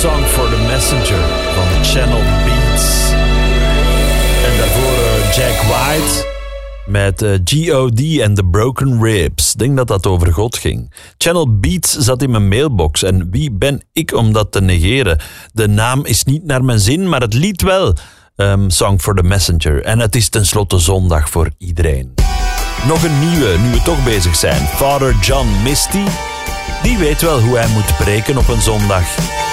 Song for the Messenger van Channel Beats. En daarvoor Jack White met G.O.D. en The Broken Ribs. Ik denk dat dat over God ging. Channel Beats zat in mijn mailbox. En wie ben ik om dat te negeren? De naam is niet naar mijn zin, maar het lied wel. Song for the Messenger. En het is tenslotte zondag voor iedereen. Nog een nieuwe, nu we toch bezig zijn. Father John Misty. Die weet wel hoe hij moet preken op een zondag.